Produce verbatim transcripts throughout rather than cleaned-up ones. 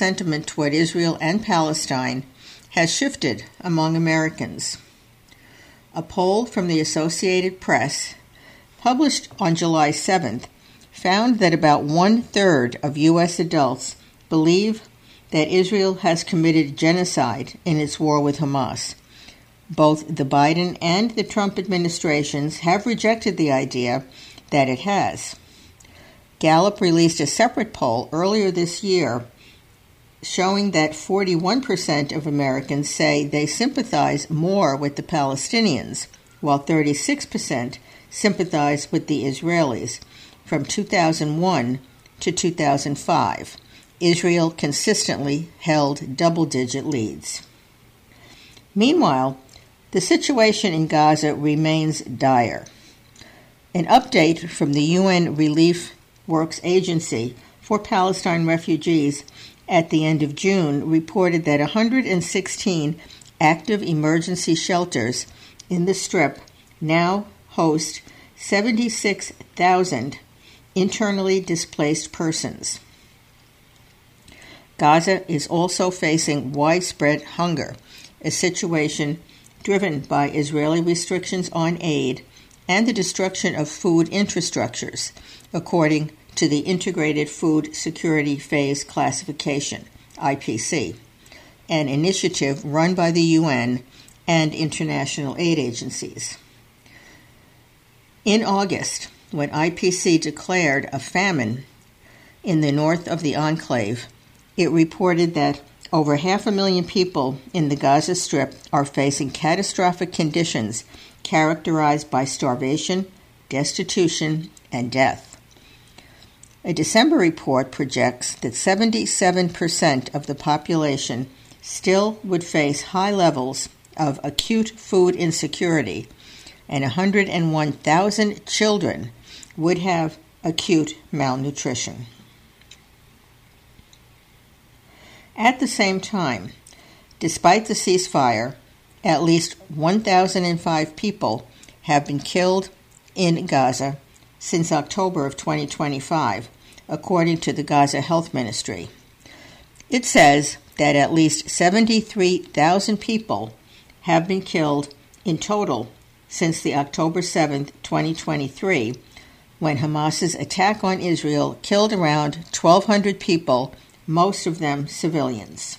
sentiment toward Israel and Palestine has shifted among Americans. A poll from the Associated Press, published on July seventh, found that about one-third of U S adults believe that Israel has committed genocide in its war with Hamas. Both the Biden and the Trump administrations have rejected the idea that it has. Gallup released a separate poll earlier this year showing that forty-one percent of Americans say they sympathize more with the Palestinians, while thirty-six percent sympathize with the Israelis. From two thousand one to two thousand five, Israel consistently held double-digit leads. Meanwhile, the situation in Gaza remains dire. An update from the U N Relief Works Agency for Palestine refugees at the end of June reported that one hundred sixteen active emergency shelters in the Strip now host seventy-six thousand internally displaced persons. Gaza is also facing widespread hunger, a situation driven by Israeli restrictions on aid and the destruction of food infrastructures, according to the Integrated Food Security Phase Classification, I P C, an initiative run by the U N and international aid agencies. In August, when I P C declared a famine in the north of the enclave, it reported that over half a million people in the Gaza Strip are facing catastrophic conditions characterized by starvation, destitution, and death. A December report projects that seventy-seven percent of the population still would face high levels of acute food insecurity, and one hundred one thousand children would have acute malnutrition. At the same time, despite the ceasefire, at least one thousand five people have been killed in Gaza since October of twenty twenty-five, according to the Gaza Health Ministry. It says that at least seventy-three thousand people have been killed in total since the October seventh, twenty twenty-three, when Hamas's attack on Israel killed around twelve hundred people, most of them civilians.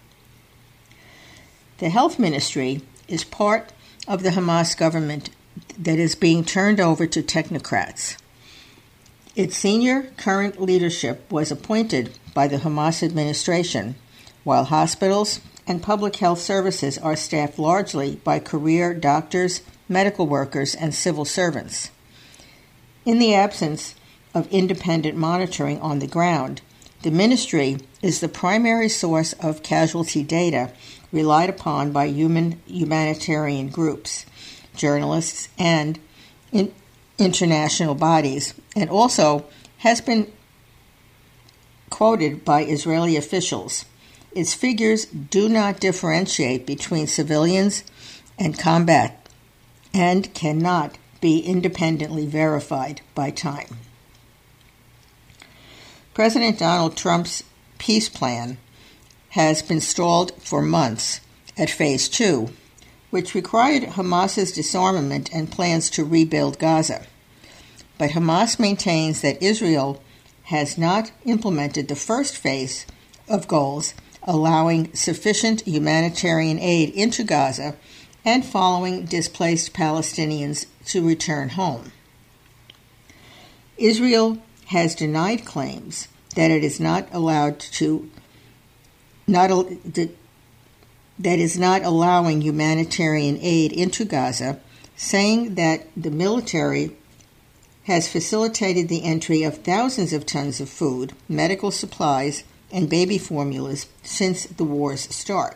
The Health Ministry is part of the Hamas government that is being turned over to technocrats. Its senior current leadership was appointed by the Hamas administration, while hospitals and public health services are staffed largely by career doctors, medical workers, and civil servants. In the absence of independent monitoring on the ground, the ministry is the primary source of casualty data relied upon by human humanitarian groups, journalists, and in international bodies, and also has been quoted by Israeli officials. Its figures do not differentiate between civilians and combat and cannot be independently verified by time. President Donald Trump's peace plan has been stalled for months at Phase two, which required Hamas's disarmament and plans to rebuild Gaza. But Hamas maintains that Israel has not implemented the first phase of goals, allowing sufficient humanitarian aid into Gaza and following displaced Palestinians to return home. Israel has denied claims that it is not allowed to not that is not allowing humanitarian aid into Gaza, saying that the military has facilitated the entry of thousands of tons of food, medical supplies, and baby formulas since the war's start.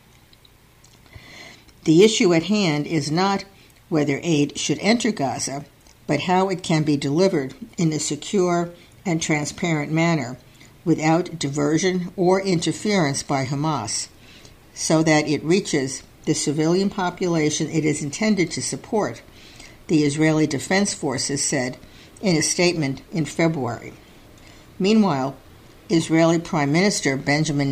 The issue at hand is not whether aid should enter Gaza, but how it can be delivered in a secure and transparent manner without diversion or interference by Hamas, so that it reaches the civilian population it is intended to support, the Israeli Defense Forces said in a statement in February. Meanwhile, Israeli Prime Minister Benjamin